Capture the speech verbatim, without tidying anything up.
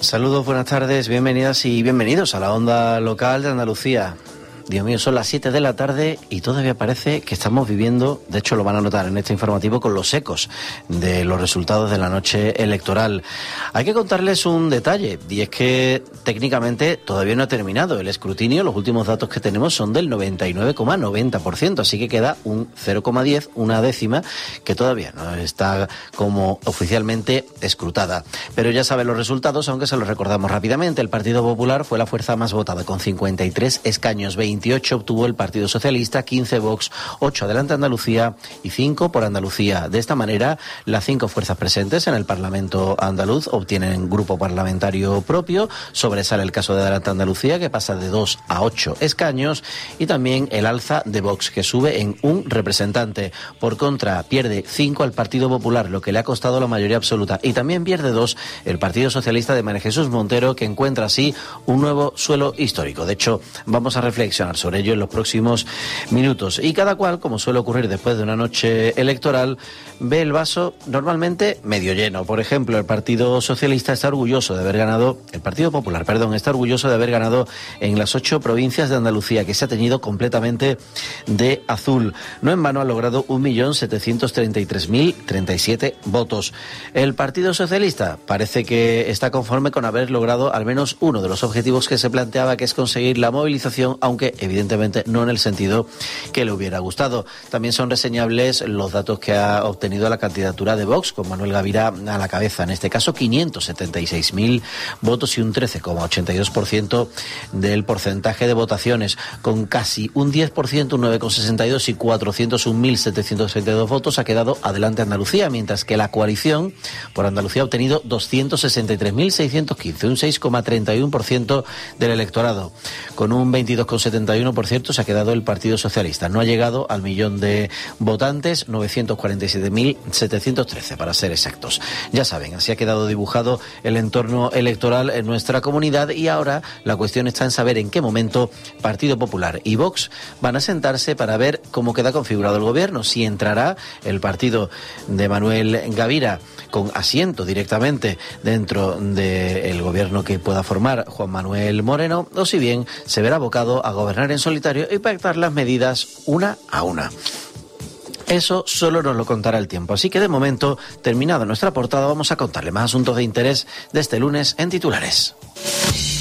Saludos, buenas tardes, bienvenidas y bienvenidos a la onda local de Andalucía. Dios mío, son las siete de la tarde y todavía parece que estamos viviendo, de hecho lo van a notar en este informativo, con los ecos de los resultados de la noche electoral. Hay que contarles un detalle, y es que técnicamente todavía no ha terminado el escrutinio. Los últimos datos que tenemos son del noventa y nueve coma noventa por ciento, así que queda un cero coma diez, una décima, que todavía no está como oficialmente escrutada. Pero ya saben los resultados, aunque se los recordamos rápidamente. El Partido Popular fue la fuerza más votada, con cincuenta y tres escaños, veintiocho obtuvo el Partido Socialista, quince Vox, ocho Adelante Andalucía y cinco por Andalucía. De esta manera, las cinco fuerzas presentes en el Parlamento andaluz obtienen grupo parlamentario propio. Sobresale el caso de Adelante Andalucía, que pasa de dos a ocho escaños, y también el alza de Vox, que sube en un representante. Por contra, pierde cinco al Partido Popular, lo que le ha costado la mayoría absoluta, y también pierde dos el Partido Socialista de María Jesús Montero, que encuentra así un nuevo suelo histórico. De hecho, vamos a reflexionar sobre ello en los próximos minutos. Y cada cual, como suele ocurrir después de una noche electoral, ve el vaso normalmente medio lleno. Por ejemplo, el Partido Socialista está orgulloso de haber ganado, el Partido Popular, perdón, está orgulloso de haber ganado en las ocho provincias de Andalucía, que se ha teñido completamente de azul. No en vano ha logrado un millón setecientos treinta y tres mil treinta y siete votos. El Partido Socialista parece que está conforme con haber logrado al menos uno de los objetivos que se planteaba, que es conseguir la movilización, aunque evidentemente no en el sentido que le hubiera gustado. También son reseñables los datos que ha obtenido la candidatura de Vox, con Manuel Gavira a la cabeza, en este caso quinientos setenta y seis mil votos y un trece coma ochenta y dos por ciento del porcentaje de votaciones, con casi un diez por ciento, un nueve coma sesenta y dos y cuatrocientos un mil setecientos treinta y dos votos ha quedado Adelante Andalucía, mientras que la coalición por Andalucía ha obtenido doscientos sesenta y tres mil seiscientos quince, un seis coma treinta y uno por ciento del electorado. Con un veintidós coma setenta y uno por ciento se ha quedado el Partido Socialista. No ha llegado al millón de votantes, novecientos cuarenta y siete mil setecientos trece para ser exactos. Ya saben, así ha quedado dibujado el entorno electoral en nuestra comunidad, y ahora la cuestión está en saber en qué momento Partido Popular y Vox van a sentarse para ver cómo queda configurado el gobierno, si entrará el partido de Manuel Gavira con asiento directamente dentro del gobierno que pueda formar Juan Manuel Moreno, o si bien se verá abocado a gobernar en solitario y pactar las medidas una a una. Eso solo nos lo contará el tiempo, así que de momento, terminada nuestra portada, vamos a contarle más asuntos de interés de este lunes en titulares.